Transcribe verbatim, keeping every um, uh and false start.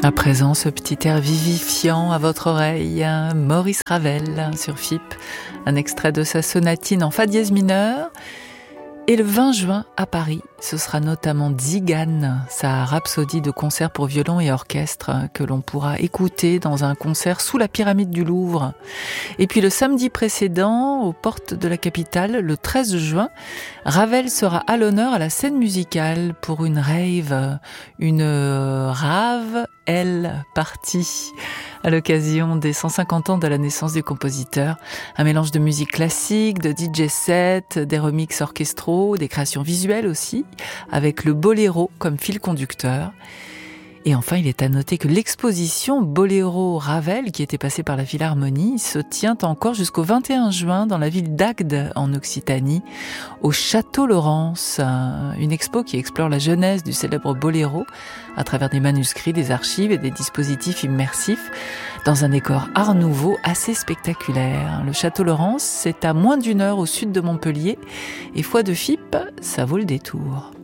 À présent, ce petit air vivifiant à votre oreille, Maurice Ravel sur F I P, un extrait de sa sonatine en fa dièse mineur. Et le vingt juin, à Paris, ce sera notamment Zigane, sa rhapsodie de concert pour violon et orchestre que l'on pourra écouter dans un concert sous la pyramide du Louvre. Et puis le samedi précédent, aux portes de la capitale, le treize juin, Ravel sera à l'honneur à la scène musicale pour une rave, une rave, elle, partie, à l'occasion des cent cinquante ans de la naissance du compositeur. Un mélange de musique classique, de D J set, des remixes orchestraux, des créations visuelles aussi, avec le boléro comme fil conducteur. Et enfin, il est à noter que l'exposition Boléro Ravel, qui était passée par la Philharmonie, se tient encore jusqu'au vingt et un juin dans la ville d'Agde, en Occitanie, au Château Laurence. Une expo qui explore la genèse du célèbre boléro à travers des manuscrits, des archives et des dispositifs immersifs dans un décor art nouveau assez spectaculaire. Le Château Laurence, c'est à moins d'une heure au sud de Montpellier et foi de F I P, ça vaut le détour.